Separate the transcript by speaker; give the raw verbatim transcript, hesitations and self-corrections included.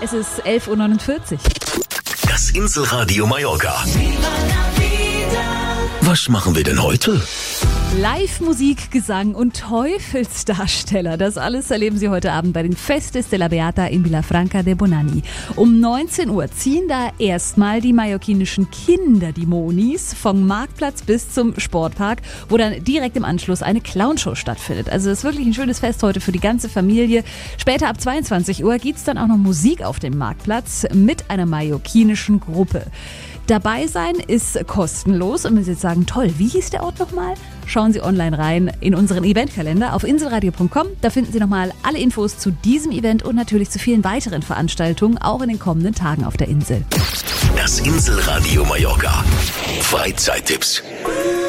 Speaker 1: Es ist elf Uhr neunundvierzig.
Speaker 2: Das Inselradio Mallorca. Was machen wir denn heute?
Speaker 1: Live-Musik, Gesang und Teufelsdarsteller. Das alles erleben Sie heute Abend bei den Festes de la Beata in Vilafranca de Bonany. Um neunzehn Uhr ziehen da erstmal die mallorquinischen Kinderdämonis vom Marktplatz bis zum Sportpark, wo dann direkt im Anschluss eine Clownshow stattfindet. Also das ist wirklich ein schönes Fest heute für die ganze Familie. Später ab zweiundzwanzig Uhr gibt es dann auch noch Musik auf dem Marktplatz mit einer mallorquinischen Gruppe. Dabei sein ist kostenlos und wenn Sie jetzt sagen, toll, wie hieß der Ort nochmal? Schauen Sie online rein in unseren Eventkalender auf inselradio punkt com. Da finden Sie nochmal alle Infos zu diesem Event und natürlich zu vielen weiteren Veranstaltungen, auch in den kommenden Tagen auf der Insel.
Speaker 2: Das Inselradio Mallorca. Freizeittipps.